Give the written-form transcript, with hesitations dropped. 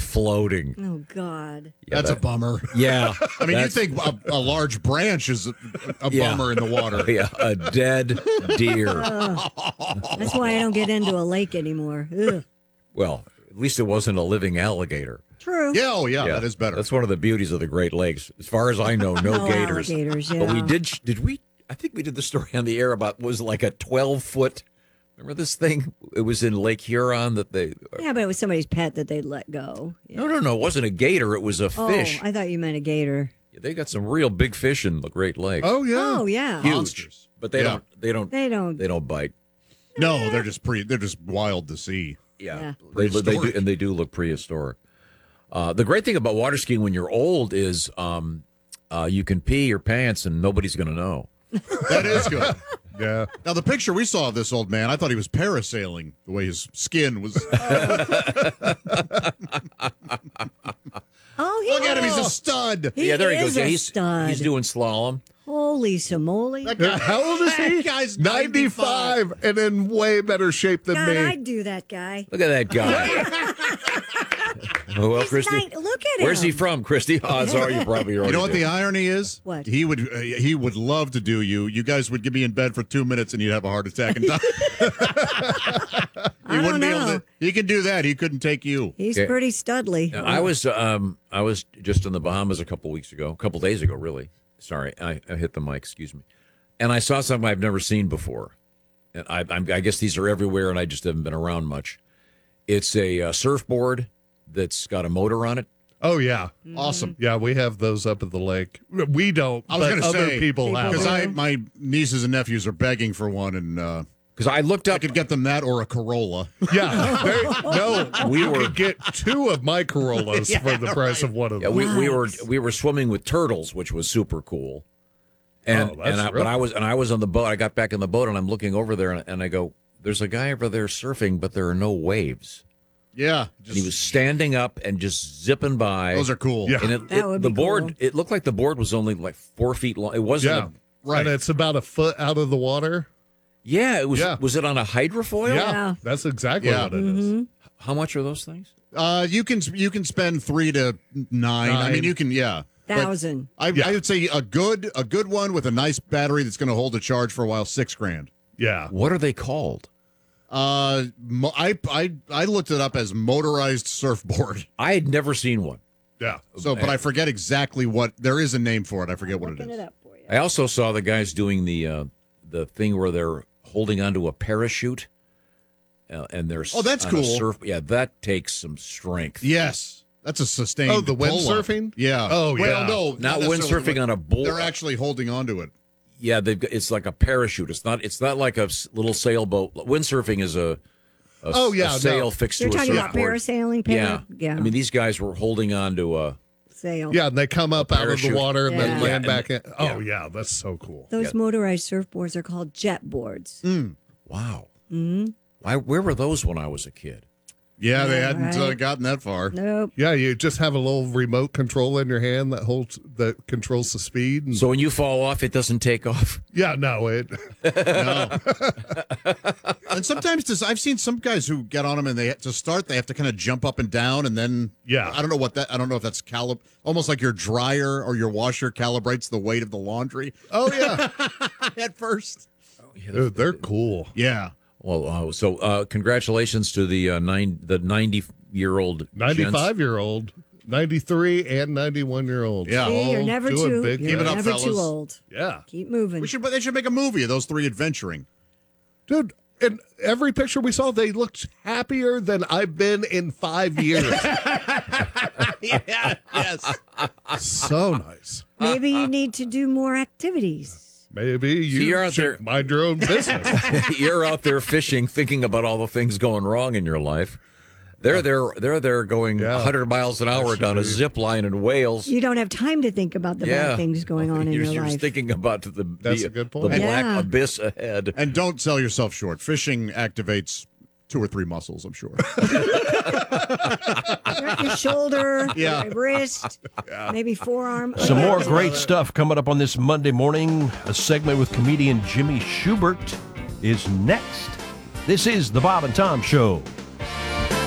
floating. Oh, God. Yeah, That's a bummer. Yeah. I mean, you think a large branch is a bummer in the water. Yeah, a dead deer. That's why I don't get into a lake anymore. Ugh. Well, at least it wasn't a living alligator. True. Yeah, oh, yeah, that is better. That's one of the beauties of the Great Lakes. As far as I know, no gators. Alligators, yeah. But we did we? I think we did the story on the air about, was it like a 12-foot, remember this thing? It was in Lake Huron that they... Yeah, but it was somebody's pet that they let go. Yeah. No, it wasn't a gator. It was a fish. Oh, I thought you meant a gator. They got some real big fish in the Great Lakes. Oh, yeah. Oh, yeah. Huge. Monsters. But they Yeah. don't They don't. bite. No, they're just wild to see. Yeah. Yeah. They do look prehistoric. The great thing about water skiing when you're old is you can pee your pants and nobody's going to know. That is good. Yeah. Now, the picture we saw of this old man, I thought he was parasailing, the way his skin was. Oh, Look at him, he's a stud. He Yeah, there he is goes. Yeah, a he's stud. doing slalom. Holy samole. That guy, How old is he? That guy's 95 and in way better shape than God, me. I'd do that guy. Look at that guy. Oh, well, He's Christy, look at him. where's he from, Christy? Odds are you probably already You know what did. the irony is? What? He would love to do you. You guys would be in bed for 2 minutes and you'd have a heart attack and die. I don't know. He can do that. He couldn't take you. He's Okay. pretty studly. I was just in the Bahamas a couple days ago, really. Sorry, I hit the mic. Excuse me. And I saw something I've never seen before, and I guess these are everywhere, and I just haven't been around much. It's a surfboard that's got a motor on it. Oh, yeah. Awesome. Yeah, we have those up at the lake. We don't, I was but going to other say, people have. because my nieces and nephews are begging for one, and Because I looked I up. could get them that or a Corolla. Yeah. We you were- could get 2 of my Corollas for the price of one of Yeah, them. we were swimming with turtles, which was super cool. And Oh, that's and real I was on the boat. I got back in the boat and I'm looking over there and I go, "There's a guy over there surfing, but there are no waves." Yeah. And he was standing up and just zipping by. Those are cool. Yeah. And That would the be board, cool. it looked like the board was only like 4 feet long. It wasn't. Yeah. Right. And it's about a foot out of the water. It was. Yeah. Was it on a hydrofoil? Yeah. That's exactly Yeah. what it is. How much are those things? You can spend 3 to 9. I mean, you can, yeah. But 1,000. I would say a good one with a nice battery that's going to hold a charge for a while, $6,000. Yeah. What are they called? I looked it up as motorized surfboard. I had never seen one. Yeah. So, but I forget exactly what. There is a name for it. I forget what it Looking is. it up for you. I also saw the guys doing the thing where they're holding onto a parachute, and they're Oh, that's on a cool. Yeah, that takes some strength. Yes, that's a sustained. Oh, the pull-up. windsurfing? Yeah. Oh, yeah. Well, no, Not necessarily. windsurfing on a board. They're actually holding onto it. Yeah, it's like a parachute. It's not like a little sailboat. Windsurfing is a sail no. fixed You're to a talking about surfboard. parasailing? Yeah. I mean, these guys were holding on to a. Sail. Yeah, and they come up out of the parachute. water and then Yeah. land Yeah, back in. Oh, yeah, that's so cool. Those motorized surfboards are called jet boards. Wow. Mm-hmm. Where were those when I was a kid? Yeah, they Yeah, hadn't right. gotten that far. Nope. Yeah, you just have a little remote control in your hand that controls the speed. And, So when you fall off, it doesn't take off. yeah, no, it. No. And sometimes I've seen some guys who get on them and they have to kind of jump up and down and then Yeah. I don't know if that's almost like your dryer or your washer calibrates the weight of the laundry Oh yeah, at first. dude, they're cool. Yeah. Well, so congratulations to the 90-year-old 95-year-old, 93 and 91-year-old. Yeah. See, you're all never doing too. big You're Keep it up, never fellas. too old. Yeah, Keep moving. They should make a movie of those three adventuring. dude. In every picture we saw, they looked happier than I've been in 5 years. Yeah. Yes. So nice. Maybe you need to do more activities. Maybe you you're out should there- mind your own business. You're out there fishing, thinking about all the things going wrong in your life. They're there going Yeah. 100 miles an hour down a zip line in Wales. You don't have time to think about the bad things going on in you're, your you're life. thinking about That's a good point. the black Yeah. abyss ahead. And don't sell yourself short. Fishing activates 2 or 3 muscles, I'm sure. Your shoulder, Yeah. your wrist, maybe forearm. Some more great stuff coming up on this Monday morning. A segment with comedian Jimmy Schubert is next. This is the Bob and Tom Show.